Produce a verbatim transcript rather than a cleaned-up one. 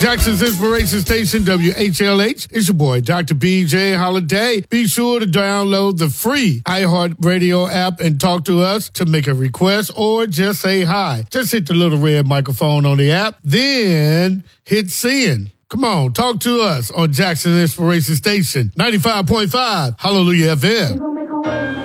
Jackson's Inspiration Station, W H L H. It's your boy, Doctor B J Holiday. Be sure to download the free iHeartRadio app and talk to us to make a request or just say hi. Just hit the little red microphone on the app, then hit send. Come on, talk to us on Jackson's Inspiration Station, ninety-five point five, Hallelujah F M.